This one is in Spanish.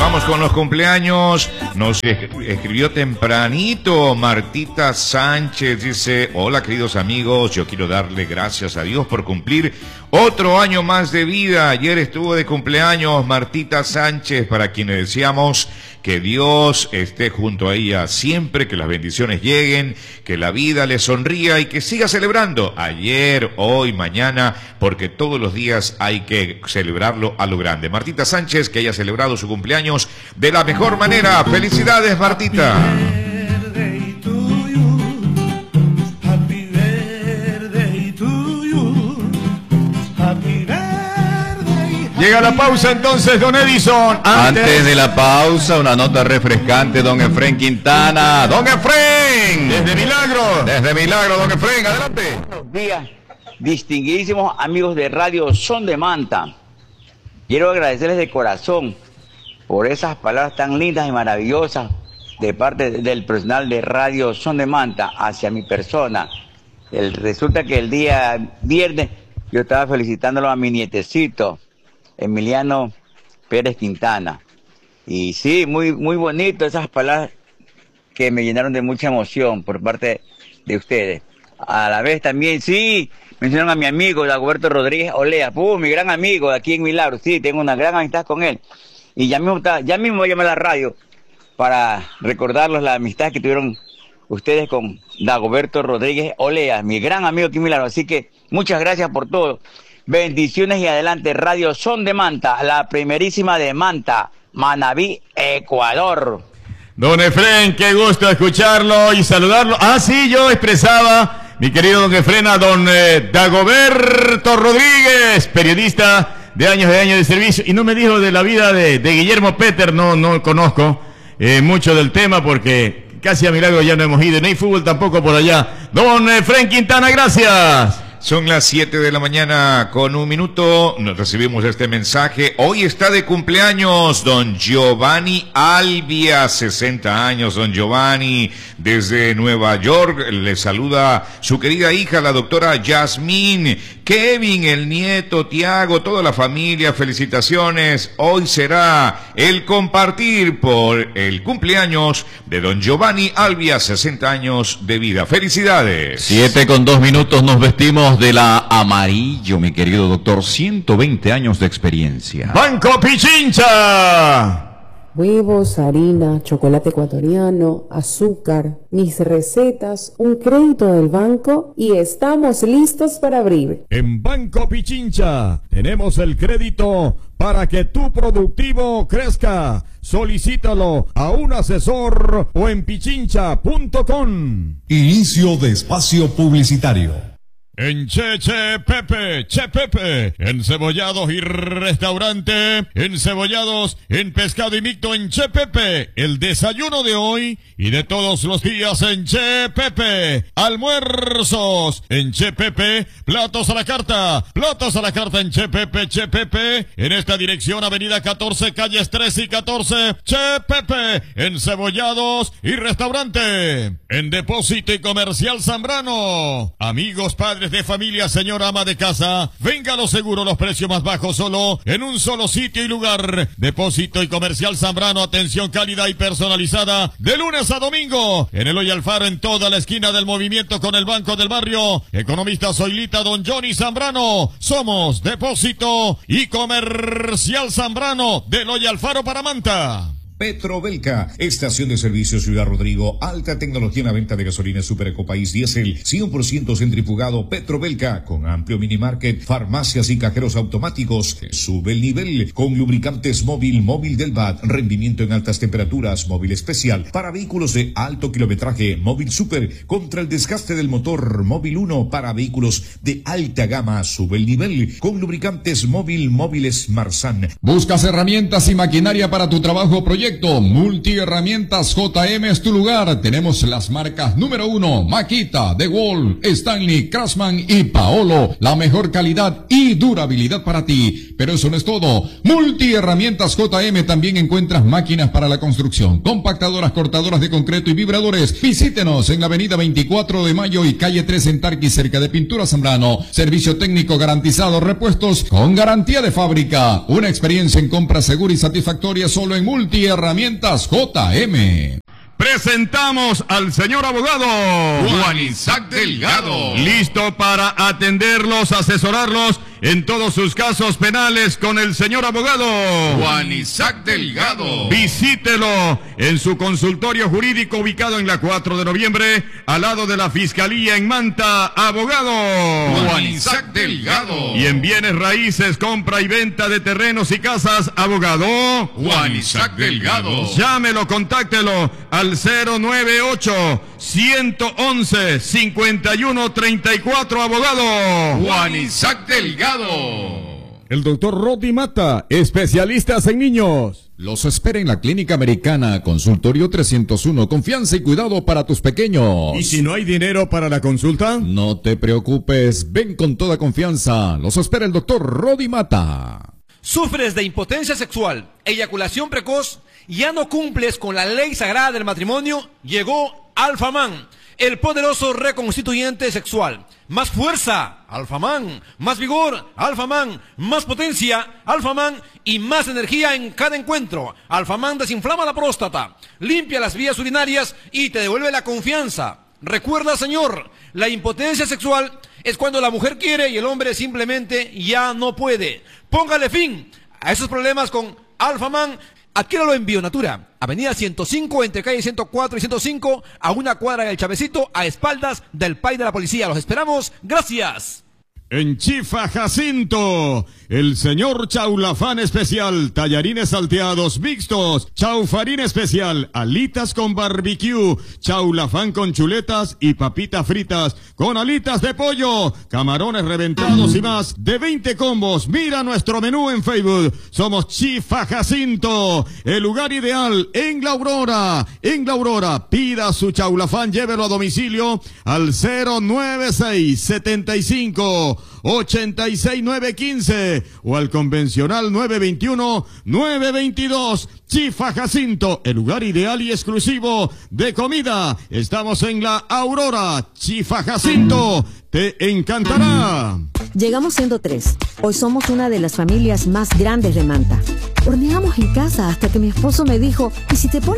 Vamos con los cumpleaños. Nos escribió tempranito Martita Sánchez. Dice: hola queridos amigos, yo quiero darle gracias a Dios por cumplir otro año más de vida. Ayer estuvo de cumpleaños Martita Sánchez, para quienes deseamos que Dios esté junto a ella siempre, que las bendiciones lleguen, que la vida le sonría y que siga celebrando ayer, hoy, mañana, porque todos los días hay que celebrarlo a lo grande. Martita Sánchez, que haya celebrado su cumpleaños de la mejor manera. ¡Felicidades, Martita! Llega la pausa entonces, don Edison. Antes de la pausa, una nota refrescante, don Efrén Quintana. ¡Don Efrén! Desde Milagro. Desde Milagro, don Efrén, adelante. Buenos días, distinguidísimos amigos de Radio Son de Manta. Quiero agradecerles de corazón por esas palabras tan lindas y maravillosas de parte del personal de Radio Son de Manta hacia mi persona. Resulta que el día viernes yo estaba felicitándolo a mi nietecito, Emiliano Pérez Quintana. Y sí, muy bonito esas palabras que me llenaron de mucha emoción por parte de ustedes. A la vez también, sí, mencionaron a mi amigo Dagoberto Rodríguez Olea, mi gran amigo de aquí en Milagro. Sí, tengo una gran amistad con él. Y ya mismo voy a llamar a la radio para recordarles la amistad que tuvieron ustedes con Dagoberto Rodríguez Olea, mi gran amigo aquí en Milagro. Así que muchas gracias por todo. Bendiciones y adelante. Radio Son de Manta, la primerísima de Manta, Manabí, Ecuador. Don Efrén, qué gusto escucharlo y saludarlo. Ah, sí, yo expresaba, mi querido don Efrén, a don Dagoberto Rodríguez, periodista de años de servicio. Y no me dijo de la vida de Guillermo Peter, no conozco mucho del tema porque casi a Milagro ya no hemos ido. No hay fútbol tampoco por allá. Don Efrén Quintana, gracias. Son las 7 de la mañana con 1 minuto, nos recibimos este mensaje. Hoy está de cumpleaños don Giovanni Albia, 60 años, don Giovanni, desde Nueva York. Le saluda su querida hija, la doctora Yasmín, Kevin, el nieto, Tiago, toda la familia, felicitaciones. Hoy será el compartir por el cumpleaños de don Giovanni Albia, 60 años de vida. Felicidades. 7 con 2 minutos, nos vestimos de la amarillo, mi querido doctor. 120 años de experiencia. Banco Pichincha. Huevos, harina, chocolate ecuatoriano, azúcar, mis recetas, un crédito del banco y estamos listos para abrir. En Banco Pichincha tenemos el crédito para que tu productivo crezca. Solicítalo a un asesor o en pichincha.com. Inicio de espacio publicitario. En Che Pepe, encebollados y restaurante, encebollados, en pescado y mixto en Che Pepe, el desayuno de hoy y de todos los días en Che Pepe, almuerzos en Che Pepe, platos a la carta en Che Pepe, en esta dirección avenida 14, calles 13 y 14, Che Pepe, encebollados y restaurante, en Depósito y Comercial Zambrano, amigos, padres de familia, señora ama de casa, venga lo seguro, los precios más bajos solo en un solo sitio y lugar. Depósito y Comercial Zambrano, atención cálida y personalizada de lunes a domingo en Eloy Alfaro, en toda la esquina del movimiento con el Banco del Barrio. Economista Zoilita, don Johnny Zambrano. Somos Depósito y Comercial Zambrano de Eloy Alfaro para Manta. Petrobelca, estación de servicio Ciudad Rodrigo, alta tecnología en la venta de gasolina Super Ecopaís Diesel, 100% centrifugado. Petrobelca, con amplio minimarket, farmacias y cajeros automáticos. Sube el nivel con lubricantes móvil del BAT, rendimiento en altas temperaturas, móvil especial para vehículos de alto kilometraje, móvil super contra el desgaste del motor, móvil 1 para vehículos de alta gama. Sube el nivel con lubricantes móviles Marsan. ¿Buscas herramientas y maquinaria para tu trabajo o proyecto? proyecto. Multiherramientas JM es tu lugar. Tenemos las marcas número 1, Makita, DeWalt, Stanley, Craftsman y Paolo. La mejor calidad y durabilidad para ti. Pero eso no es todo. Multiherramientas JM también encuentras máquinas para la construcción, compactadoras, cortadoras de concreto y vibradores. Visítenos en la avenida 24 de Mayo y calle 3 en Tarqui, cerca de Pintura Zambrano. Servicio técnico garantizado, repuestos con garantía de fábrica. Una experiencia en compra segura y satisfactoria solo en Multiherramientas JM. Presentamos al señor abogado Juan Isaac Delgado. listo para atenderlos, asesorarlos en todos sus casos penales con el señor abogado Juan Isaac Delgado. Visítelo en su consultorio jurídico ubicado en la 4 de noviembre, al lado de la Fiscalía en Manta. Abogado Juan Isaac Delgado. Y en bienes raíces, compra y venta de terrenos y casas, abogado Juan Isaac Delgado. Llámelo, contáctelo al 098-111-5134, abogado Juan Isaac Delgado. El doctor Rodi Mata, especialistas en niños. Los espera en la Clínica Americana, consultorio 301. Confianza y cuidado para tus pequeños. ¿Y si no hay dinero para la consulta? No te preocupes, ven con toda confianza. Los espera el doctor Rodi Mata. ¿Sufres de impotencia sexual, eyaculación precoz? ¿Ya no cumples con la ley sagrada del matrimonio? Llegó Alfaman, el poderoso reconstituyente sexual. Más fuerza, Alfaman. Más vigor, Alfaman. Más potencia, Alfaman. Y más energía en cada encuentro. Alfaman desinflama la próstata, limpia las vías urinarias y te devuelve la confianza. Recuerda, señor, la impotencia sexual es cuando la mujer quiere y el hombre simplemente ya no puede. Póngale fin a esos problemas con Alfaman. Adquiéralo en Bionatura, avenida 105, entre calle 104 y 105, a una cuadra del Chavecito, a espaldas del PAI de la policía. Los esperamos. Gracias. En Chifa Jacinto, el señor Chaulafán especial, tallarines salteados mixtos, chaufarín especial, alitas con barbecue, chaulafán con chuletas y papitas fritas, con alitas de pollo, camarones reventados y más, de 20 combos. Mira nuestro menú en Facebook. Somos Chifa Jacinto, el lugar ideal en La Aurora. En La Aurora, pida su chaulafán, llévelo a domicilio al 096-75-86915 o al convencional 921-922. Chifa Jacinto, el lugar ideal y exclusivo de comida. Estamos en La Aurora. Chifa Jacinto, te encantará. Llegamos siendo 3. Hoy somos una de las familias más grandes de Manta. Horneamos en casa hasta que mi esposo me dijo, ¿y si te pones